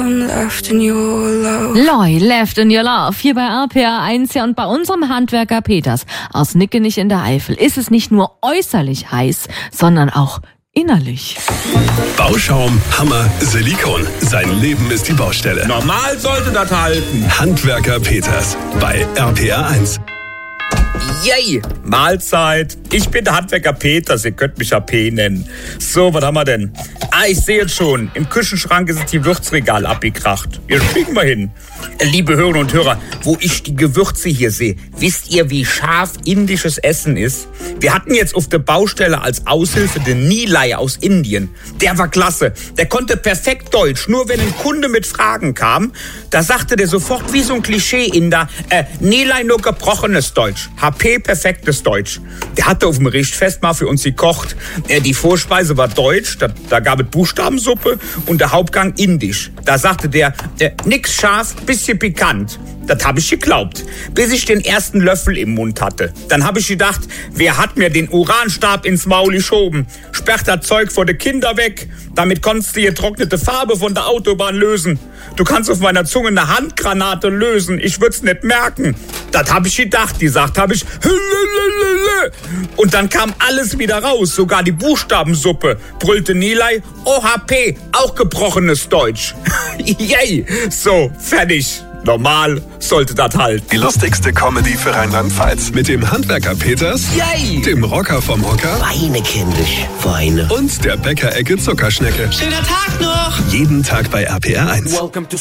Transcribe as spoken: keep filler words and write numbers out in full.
left in your love. Loi, Left in Your Love, hier bei R P R eins, ja, und bei unserem Handwerker Peters aus Nickenich in der Eifel ist es nicht nur äußerlich heiß, sondern auch innerlich. Bauschaum, Hammer, Silikon. Sein Leben ist die Baustelle. Normal sollte das halten. Handwerker Peters bei R P R eins. Yay! Mahlzeit. Ich bin der Handwerker Peters, ihr könnt mich ja P nennen. So, was haben wir denn? Ah, ich sehe es schon. Im Küchenschrank ist die Würzregal abgekracht. Hier kriegen wir hin. Liebe Hörerinnen und Hörer, wo ich die Gewürze hier sehe, wisst ihr, wie scharf indisches Essen ist? Wir hatten jetzt auf der Baustelle als Aushilfe den Nilay aus Indien. Der war klasse. Der konnte perfekt Deutsch. Nur wenn ein Kunde mit Fragen kam, da sagte der sofort wie so ein Klischee-Inder, äh, Nilay nur gebrochenes Deutsch. H P perfektes Deutsch. Der hatte auf dem Richtfest mal für uns gekocht. Äh, die Vorspeise war deutsch, da, da gab es Buchstabensuppe und der Hauptgang indisch. Da sagte der, äh, nix scharf, bisschen pikant. Das habe ich geglaubt, bis ich den ersten Löffel im Mund hatte. Dann habe ich gedacht, wer hat mir den Uranstab ins Maul geschoben? Sperrt das Zeug vor de Kinder weg. Damit konntest du die getrocknete Farbe von der Autobahn lösen. Du kannst auf meiner Zunge eine Handgranate lösen. Ich würd's nicht merken. Das habe ich gedacht. Die sagt, habe ich. Und dann kam alles wieder raus. Sogar die Buchstabensuppe. Brüllte Nilay. O H P, auch gebrochenes Deutsch. Yay. So, fertig. Normal sollte das halt. Die lustigste Comedy für Rheinland-Pfalz. Mit dem Handwerker Peters, Yay. Dem Rocker vom Hocker Weine, kindisch, Weine. und der Bäckerecke Zuckerschnecke. Schöner Tag noch! Jeden Tag bei R P R eins. Welcome to